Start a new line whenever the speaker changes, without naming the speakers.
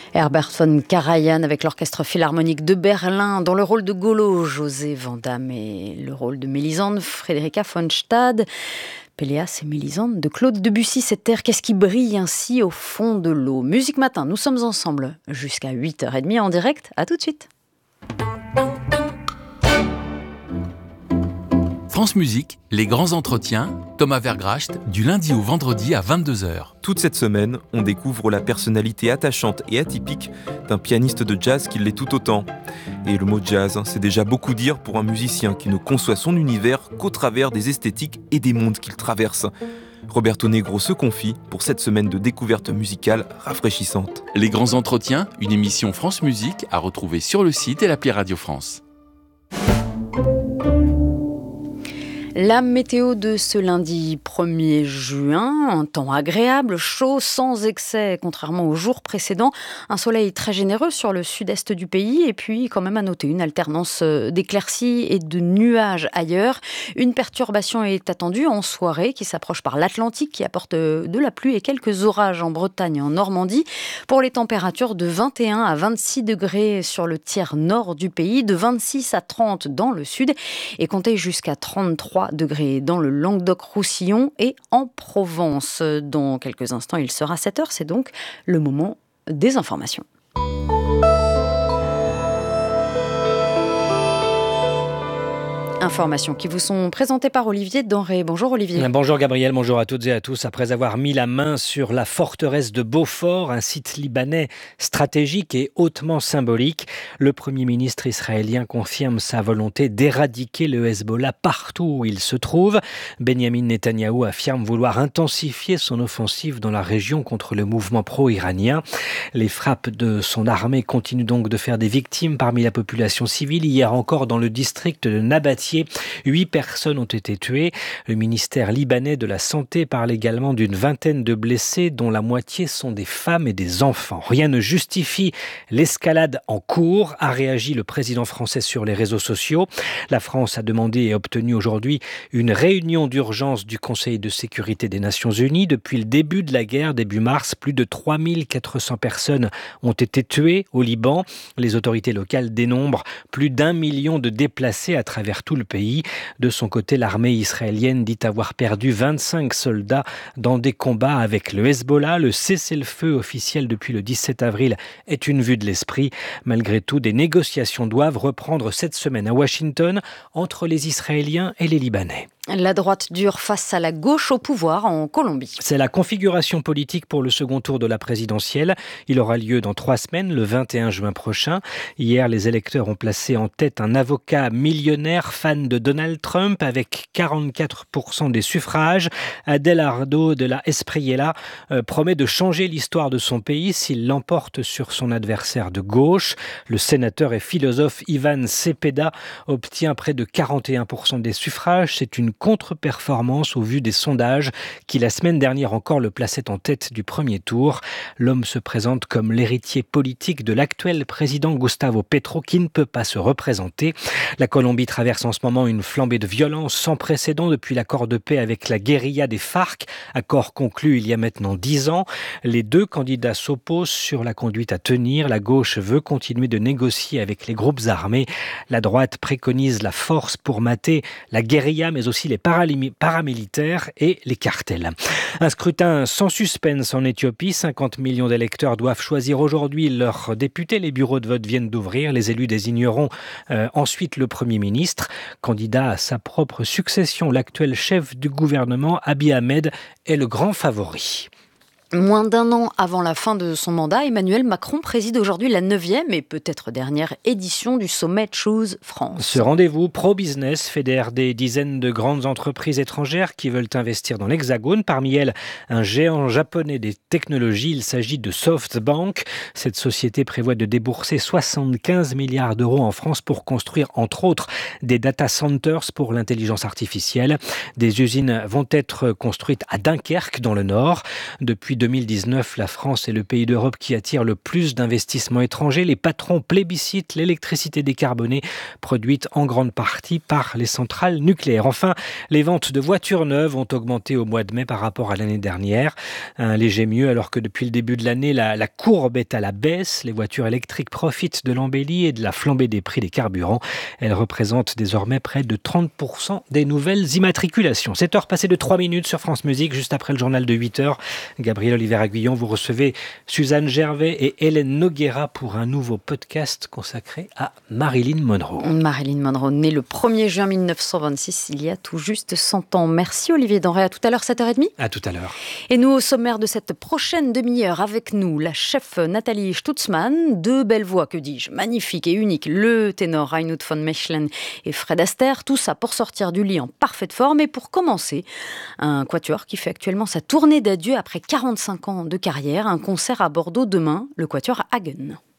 Herbert von Karajan avec l'Orchestre Philharmonique de Berlin, dans le rôle de Golo, José Van Damme, et le rôle de Mélisande, Frédérica von Stade. Péléas et Mélisande de Claude Debussy, cette terre, qu'est-ce qui brille ainsi au fond de l'eau? Musique Matin, nous sommes ensemble jusqu'à 8h30 en direct, à tout de suite.
France Musique, les grands entretiens, Thomas Vergracht, du lundi au vendredi à 22h.
Toute cette semaine, on découvre la personnalité attachante et atypique d'un pianiste de jazz qui l'est tout autant. Et le mot jazz, c'est déjà beaucoup dire pour un musicien qui ne conçoit son univers qu'au travers des esthétiques et des mondes qu'il traverse. Roberto Negro se confie pour cette semaine de découverte musicale rafraîchissante.
Les grands entretiens, une émission France Musique à retrouver sur le site et l'appli Radio France.
La météo de ce lundi 1er juin, un temps agréable, chaud, sans excès, contrairement aux jours précédents. Un soleil très généreux sur le sud-est du pays et puis quand même à noter une alternance d'éclaircies et de nuages ailleurs. Une perturbation est attendue en soirée qui s'approche par l'Atlantique, qui apporte de la pluie et quelques orages en Bretagne et en Normandie. Pour les températures de 21 à 26 degrés sur le tiers nord du pays, de 26 à 30 dans le sud et comptez jusqu'à 33 degrés dans le Languedoc-Roussillon et en Provence. Dans quelques instants, il sera 7h, c'est donc le moment des informations. Informations qui vous sont présentées par Olivier Denré. Bonjour Olivier.
Bonjour Gabriel, bonjour à toutes et à tous. Après avoir mis la main sur la forteresse de Beaufort, un site libanais stratégique et hautement symbolique, le Premier ministre israélien confirme sa volonté d'éradiquer le Hezbollah partout où il se trouve. Benyamin Netanyahou affirme vouloir intensifier son offensive dans la région contre le mouvement pro-iranien. Les frappes de son armée continuent donc de faire des victimes parmi la population civile. Hier encore dans le district de Nabatieh, 8 personnes ont été tuées. Le ministère libanais de la Santé parle également d'une vingtaine de blessés, dont la moitié sont des femmes et des enfants. Rien ne justifie l'escalade en cours, a réagi le président français sur les réseaux sociaux. La France a demandé et obtenu aujourd'hui une réunion d'urgence du Conseil de sécurité des Nations Unies. Depuis le début de la guerre, début mars, plus de 3400 personnes ont été tuées au Liban. Les autorités locales dénombrent plus d'1 million de déplacés à travers tout le pays. De son côté, l'armée israélienne dit avoir perdu 25 soldats dans des combats avec le Hezbollah. Le cessez-le-feu officiel depuis le 17 avril est une vue de l'esprit. Malgré tout, des négociations doivent reprendre cette semaine à Washington entre les Israéliens et les Libanais.
La droite dure face à la gauche au pouvoir en Colombie.
C'est la configuration politique pour le second tour de la présidentielle. Il aura lieu dans 3 semaines, le 21 juin prochain. Hier, les électeurs ont placé en tête un avocat millionnaire fan de Donald Trump avec 44% des suffrages. Adelardo de la Espriella promet de changer l'histoire de son pays s'il l'emporte sur son adversaire de gauche. Le sénateur et philosophe Ivan Cepeda obtient près de 41% des suffrages. C'est une contre-performance au vu des sondages qui la semaine dernière encore le plaçaient en tête du premier tour. L'homme se présente comme l'héritier politique de l'actuel président Gustavo Petro qui ne peut pas se représenter. La Colombie traverse en ce moment une flambée de violence sans précédent depuis l'accord de paix avec la guérilla des FARC, accord conclu il y a maintenant 10 ans. Les 2 candidats s'opposent sur la conduite à tenir. La gauche veut continuer de négocier avec les groupes armés. La droite préconise la force pour mater la guérilla mais aussi les paramilitaires et les cartels. Un scrutin sans suspense en Éthiopie. 50 millions d'électeurs doivent choisir aujourd'hui leurs députés. Les bureaux de vote viennent d'ouvrir. Les élus désigneront ensuite le Premier ministre. Candidat à sa propre succession, l'actuel chef du gouvernement, Abiy Ahmed, est le grand favori.
Moins d'1 an avant la fin de son mandat, Emmanuel Macron préside aujourd'hui la 9e et peut-être dernière édition du sommet Choose France.
Ce rendez-vous pro-business fédère des dizaines de grandes entreprises étrangères qui veulent investir dans l'Hexagone. Parmi elles, un géant japonais des technologies. Il s'agit de SoftBank. Cette société prévoit de débourser 75 milliards d'euros en France pour construire, entre autres, des data centers pour l'intelligence artificielle. Des usines vont être construites à Dunkerque, dans le Nord. Depuis 2019, la France est le pays d'Europe qui attire le plus d'investissements étrangers. Les patrons plébiscitent l'électricité décarbonée, produite en grande partie par les centrales nucléaires. Enfin, les ventes de voitures neuves ont augmenté au mois de mai par rapport à l'année dernière. Un léger mieux alors que depuis le début de l'année, la courbe est à la baisse. Les voitures électriques profitent de l'embellie et de la flambée des prix des carburants. Elles représentent désormais près de 30% des nouvelles immatriculations. 7h passées de 3 minutes sur France Musique, juste après le journal de 8h. Gabriel Oliver-Aguillon, vous recevez Suzanne Gervais et Hélène Noguera pour un nouveau podcast consacré à Marilyn Monroe.
Marilyn Monroe, née le 1er juin 1926, il y a tout juste 100 ans. Merci Olivier Denré, à tout à l'heure 7h30.
À tout à l'heure.
Et nous, au sommaire de cette prochaine demi-heure, avec nous, la chef Nathalie Stutzmann, deux belles voix, que dis-je, magnifiques et uniques, le ténor Reinhard von Mechelen et Fred Astaire, tout ça pour sortir du lit en parfaite forme et pour commencer, un quatuor qui fait actuellement sa tournée d'adieu après 45 ans de carrière, un concert à Bordeaux demain, le quatuor Hagen.